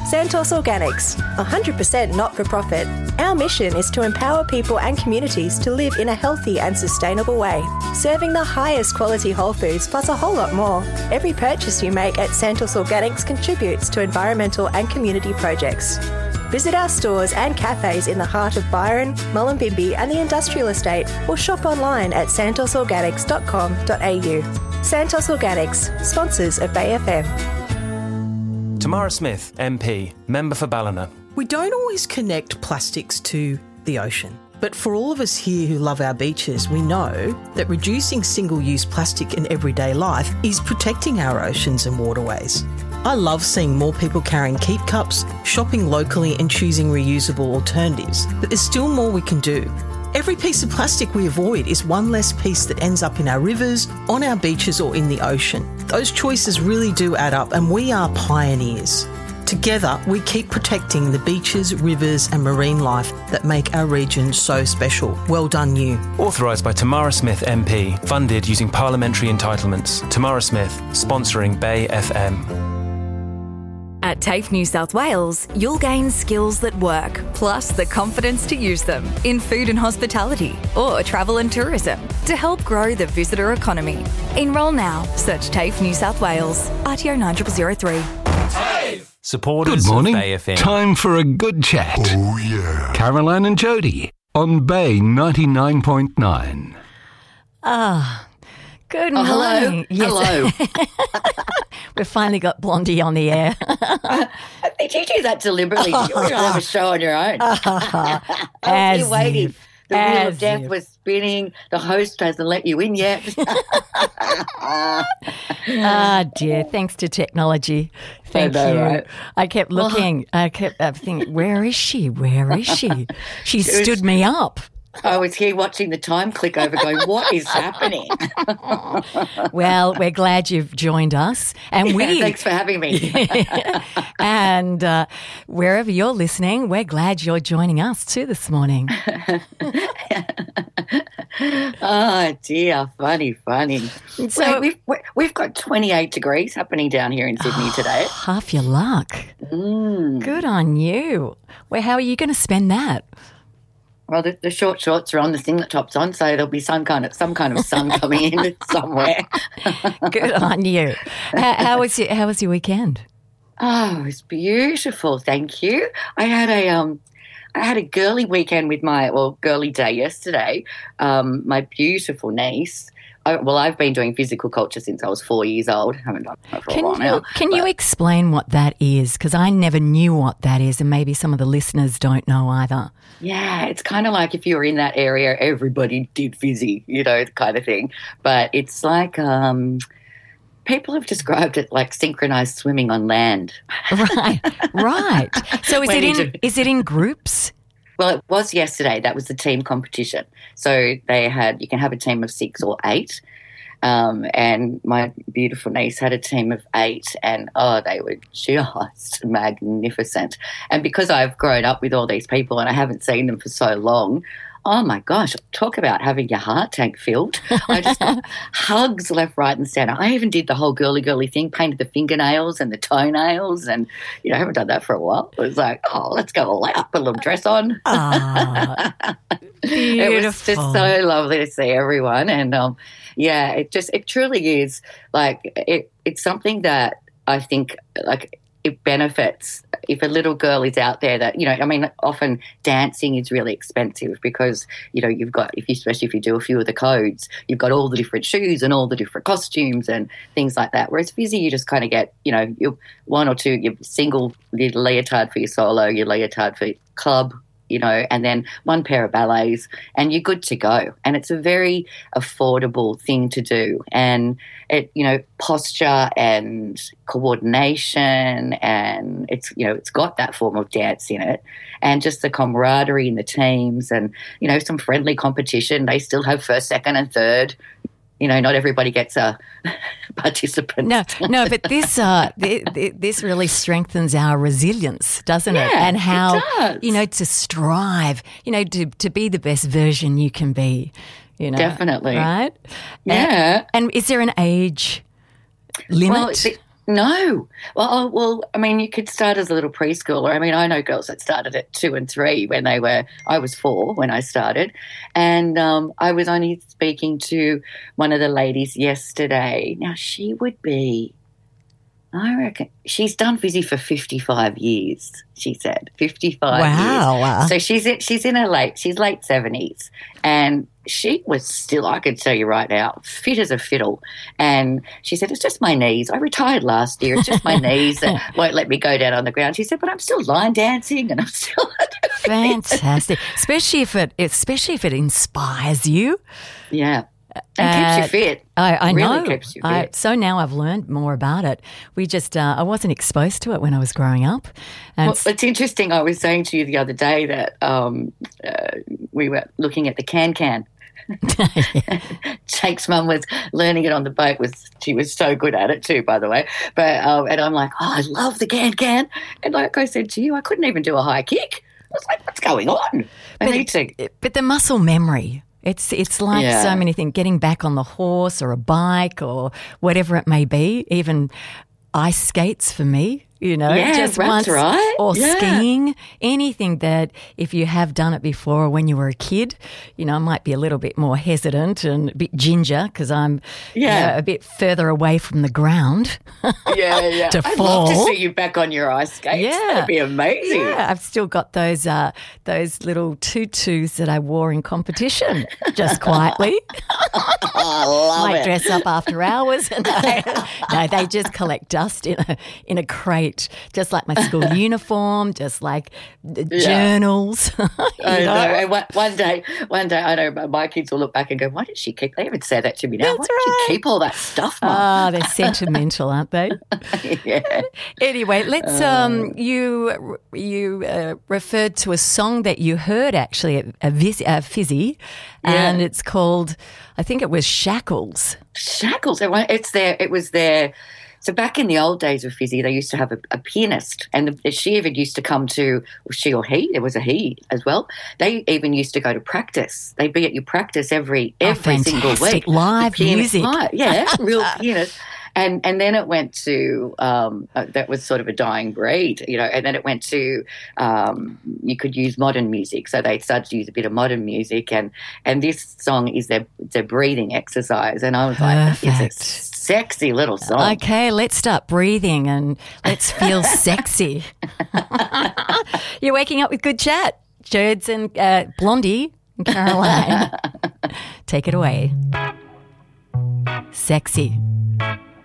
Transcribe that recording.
Santos Organics, 100% not-for-profit. Our mission is to empower people and communities to live in a healthy and sustainable way, serving the highest quality whole foods plus a whole lot more. Every purchase you make at Santos Organics contributes to environmental and community projects. Visit our stores and cafes in the heart of Byron, Mullumbimby and the Industrial Estate, or shop online at santosorganics.com.au. Santos Organics, sponsors of Bay FM. Tamara Smith, MP, member for Ballina. We don't always connect plastics to the ocean. But for all of us here who love our beaches, we know that reducing single-use plastic in everyday life is protecting our oceans and waterways. I love seeing more people carrying keep cups, shopping locally and choosing reusable alternatives. But there's still more we can do. Every piece of plastic we avoid is one less piece that ends up in our rivers, on our beaches or in the ocean. Those choices really do add up, and we are pioneers. Together, we keep protecting the beaches, rivers and marine life that make our region so special. Well done, you. Authorised by Tamara Smith MP. Funded using parliamentary entitlements. Tamara Smith, sponsoring Bay FM. At TAFE New South Wales, you'll gain skills that work, plus the confidence to use them in food and hospitality or travel and tourism to help grow the visitor economy. Enrol now. Search TAFE New South Wales. RTO 9003. TAFE! Supporters Good morning. of Bay FM. Time for a good chat. Oh, yeah. Caroline and Jody on Bay 99.9. Good Oh, morning. hello. Yes. We've finally got Blondie on the air. Did you do that deliberately? You were going to have a show on your own. As You're waiting. if. The wheel As of death if. was spinning. The host hasn't let you in yet. Ah, dear. Thanks to technology. Thank I know, you. right? I kept looking. I kept thinking, where is she? Where is she? She stood me up. I was here watching the time click over going, what is happening? Well, we're glad you've joined us. And Thanks for having me. And wherever you're listening, we're glad you're joining us too this morning. Oh, dear. Funny. So- we've got 28 degrees happening down here in Sydney today. Half your luck. Good on you. Well, how are you going to spend that? Well, the short shorts are on, the thing that tops on, so there'll be some kind of sun coming in somewhere. Good on you. How was your weekend? Oh, it was beautiful, thank you. I had a girly weekend with girly day yesterday. My beautiful niece. I've been doing physical culture since I was 4 years old. I haven't done that for a while now. Can you explain what that is? Because I never knew what that is, and maybe some of the listeners don't know either. Yeah, it's kind of like if you were in that area, everybody did physy, kind of thing. But it's like people have described it like synchronized swimming on land. Right. So is it in groups? Well, it was yesterday. That was the team competition. So you can have a team of 6 or 8. And my beautiful niece had a team of 8, and they were just magnificent. And because I've grown up with all these people and I haven't seen them for so long, oh my gosh, talk about having your heart tank filled. I just got hugs left, right and centre. I even did the whole girly thing, painted the fingernails and the toenails, and, I haven't done that for a while. It was like, let's go all out, put a little dress on. Beautiful. It was just so lovely to see everyone. And, it truly is, like, it's something that I think, like, it benefits if a little girl is out there that, often dancing is really expensive because, you've got, especially if you do a few of the codes, you've got all the different shoes and all the different costumes and things like that. Whereas physio, you just kind of get, your one or two, your single, your leotard for your solo, your leotard for your club, and then one pair of ballets and you're good to go. And it's a very affordable thing to do. And it, posture and coordination, and it's got that form of dance in it, and just the camaraderie in the teams and, some friendly competition. They still have first, second and third. Not everybody gets a participant. No, but this really strengthens our resilience, doesn't it? Yeah, And how, it does. To strive, to be the best version you can be, Definitely. Right? Yeah. And is there an age limit? Well, No. Well, I mean, you could start as a little preschooler. I mean, I know girls that started at 2 and 3 when I was 4 when I started. And I was only speaking to one of the ladies yesterday. Now, she would be, I reckon, she's done Fizzy for 55 years, she said. 55 years. So she's in her late 70s. And she was still, I could tell you right now, fit as a fiddle. And she said, it's just my knees. I retired last year. It's just my knees that won't let me go down on the ground. She said, but I'm still line dancing and I'm still Fantastic. Especially if it inspires you. Yeah. And keeps you fit. I really know. Keeps you fit. So now I've learned more about it. I wasn't exposed to it when I was growing up. And well, it's interesting. I was saying to you the other day that we were looking at the can. Jake's mum was learning it on the boat. She was so good at it too, by the way. But and I'm like, I love the can. And like I said to you, I couldn't even do a high kick. I was like, what's going on? But the muscle memory. It's like so many things, getting back on the horse or a bike or whatever it may be, even ice skates for me. Just once, right. Or skiing, anything that if you have done it before or when you were a kid, I might be a little bit more hesitant and a bit ginger because I'm a bit further away from the ground. To I'd fall. love to see you back on your ice skates. Yeah. That'd be amazing. Yeah, I've still got those little tutus that I wore in competition, just quietly. I love Might it. dress up after hours. No, they just collect dust in a crate, just like my school uniform, just like the journals. I know. And one day, I know my kids will look back and go, "Why did she keep?" They even say that to me now. That's Why did you keep all that stuff, Mum? Oh, they're sentimental, aren't they? Yeah. Anyway, let's. You referred to a song that you heard actually at Fizzy, and it's called, I think it was Shackles. Shackles. It was there. So back in the old days of Fizzy, they used to have a pianist, and she even used to come to, she or he, there was a he as well. They even used to go to practice. They'd be at your practice every single week. Live music. Real pianist. And then it went to, that was sort of a dying breed, and then it went to, you could use modern music. So they started to use a bit of modern music, and this song is their breathing exercise. And I was like, it's a sexy little song. Okay, let's start breathing and let's feel sexy. You're waking up with good chat. Jerds and Blondie and Caroline. Take it away. Sexy.